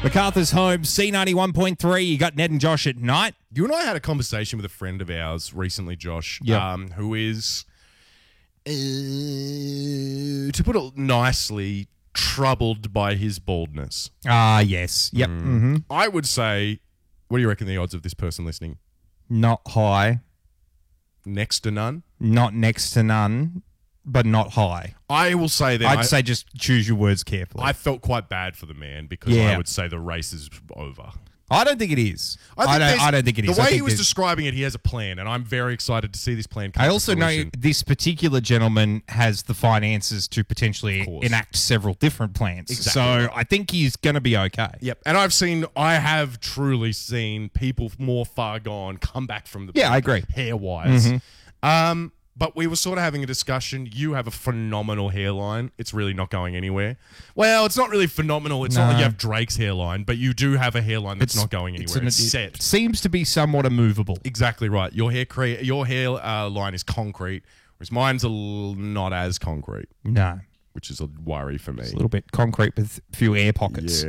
MacArthur's home, C91.3. You got Ned and Josh at night. You and I had a conversation with a friend of ours recently, Josh, Yep. who is, to put it nicely, troubled by his baldness. Ah, yes. Yep. Mm-hmm. I would say, what do you reckon the odds of this person listening? Not high, Next to none? not next to none, but not high. I will say that I'd say just choose your words carefully. I felt quite bad for the man because Yeah. I would say the race is over. I don't think it is. I don't think it is. The I way think he was there's- describing it, he has a plan, and I'm very excited to see this plan come I to also know fruition. this particular gentleman has the finances to potentially course. enact several different plans. Exactly. So I think he's going to be okay. Yep, and I have truly seen people more far gone come back from the Yeah, I agree. hair-wise. But we were sort of having a discussion. You have a phenomenal hairline. It's really not going anywhere. Well, it's not really phenomenal. It's not like you have Drake's hairline, but you do have a hairline that's not going anywhere. It's set. It seems to be somewhat immovable. Exactly right. Your hair line is concrete, whereas mine's not as concrete, No. which is a worry for me. It's a little bit concrete with a few air pockets. Yeah.